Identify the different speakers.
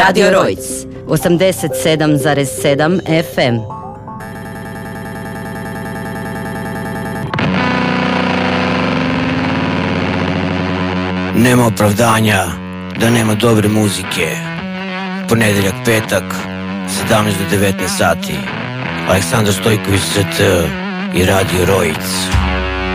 Speaker 1: Radio Rojc 87,7 FM.
Speaker 2: Nema opravdanja da nema dobre muzike. Ponedeljak, petak, 17 do 19 sati. Aleksandar Stojković ST i Radio Rojc.